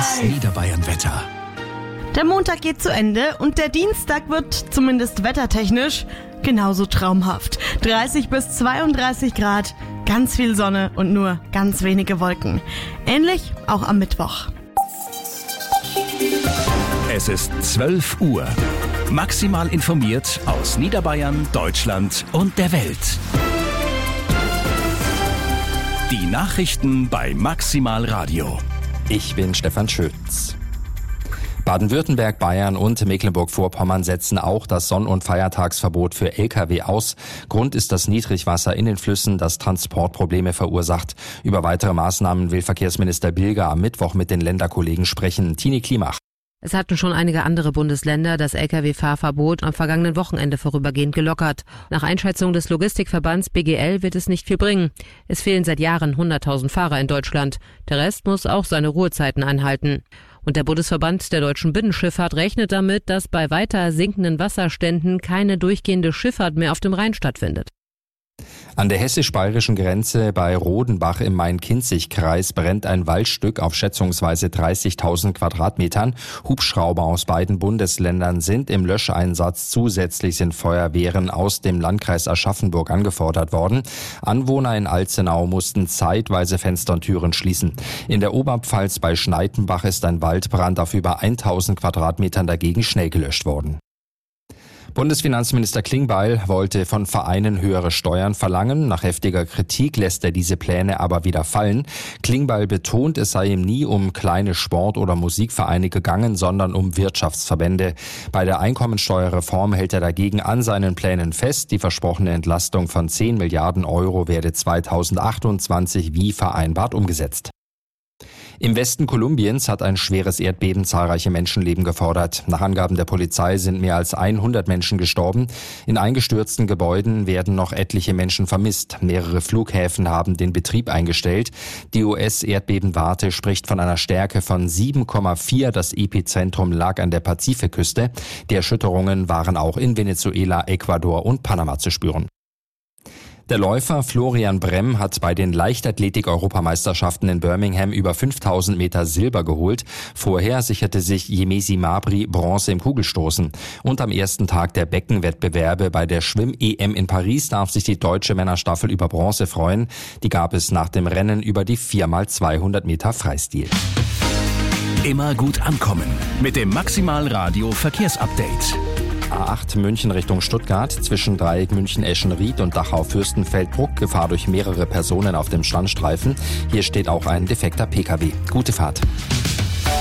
Das Niederbayern-Wetter. Der Montag geht zu Ende und der Dienstag wird, zumindest wettertechnisch, genauso traumhaft. 30 bis 32 Grad, ganz viel Sonne und nur ganz wenige Wolken. Ähnlich auch am Mittwoch. Es ist 12 Uhr. Maximal informiert aus Niederbayern, Deutschland und der Welt. Die Nachrichten bei Maximal Radio. Ich bin Stefan Schütz. Baden-Württemberg, Bayern und Mecklenburg-Vorpommern setzen auch das Sonn- und Feiertagsverbot für Lkw aus. Grund ist das Niedrigwasser in den Flüssen, das Transportprobleme verursacht. Über weitere Maßnahmen will Verkehrsminister Bilger am Mittwoch mit den Länderkollegen sprechen. Tini Klimach. Es hatten schon einige andere Bundesländer das Lkw-Fahrverbot am vergangenen Wochenende vorübergehend gelockert. Nach Einschätzung des Logistikverbands BGL wird es nicht viel bringen. Es fehlen seit Jahren 100.000 Fahrer in Deutschland. Der Rest muss auch seine Ruhezeiten einhalten. Und der Bundesverband der deutschen Binnenschifffahrt rechnet damit, dass bei weiter sinkenden Wasserständen keine durchgehende Schifffahrt mehr auf dem Rhein stattfindet. An der hessisch-bayerischen Grenze bei Rodenbach im Main-Kinzig-Kreis brennt ein Waldstück auf schätzungsweise 30.000 Quadratmetern. Hubschrauber aus beiden Bundesländern sind im Löscheinsatz. Zusätzlich sind Feuerwehren aus dem Landkreis Aschaffenburg angefordert worden. Anwohner in Alzenau mussten zeitweise Fenster und Türen schließen. In der Oberpfalz bei Schneidenbach ist ein Waldbrand auf über 1.000 Quadratmetern dagegen schnell gelöscht worden. Bundesfinanzminister Klingbeil wollte von Vereinen höhere Steuern verlangen. Nach heftiger Kritik lässt er diese Pläne aber wieder fallen. Klingbeil betont, es sei ihm nie um kleine Sport- oder Musikvereine gegangen, sondern um Wirtschaftsverbände. Bei der Einkommensteuerreform hält er dagegen an seinen Plänen fest. Die versprochene Entlastung von 10 Milliarden Euro werde 2028 wie vereinbart umgesetzt. Im Westen Kolumbiens hat ein schweres Erdbeben zahlreiche Menschenleben gefordert. Nach Angaben der Polizei sind mehr als 100 Menschen gestorben. In eingestürzten Gebäuden werden noch etliche Menschen vermisst. Mehrere Flughäfen haben den Betrieb eingestellt. Die US-Erdbebenwarte spricht von einer Stärke von 7,4. Das Epizentrum lag an der Pazifikküste. Die Erschütterungen waren auch in Venezuela, Ecuador und Panama zu spüren. Der Läufer Florian Bremm hat bei den Leichtathletik-Europameisterschaften in Birmingham über 5000 Meter Silber geholt. Vorher sicherte sich Yemesi Mabry Bronze im Kugelstoßen. Und am ersten Tag der Beckenwettbewerbe bei der Schwimm-EM in Paris darf sich die deutsche Männerstaffel über Bronze freuen. Die gab es nach dem Rennen über die 4x200 Meter Freistil. Immer gut ankommen mit dem Maximal Radio Verkehrsupdate. A8 München Richtung Stuttgart, zwischen Dreieck München-Eschenried und Dachau-Fürstenfeldbruck, Gefahr durch mehrere Personen auf dem Standstreifen. Hier steht auch ein defekter Pkw. Gute Fahrt.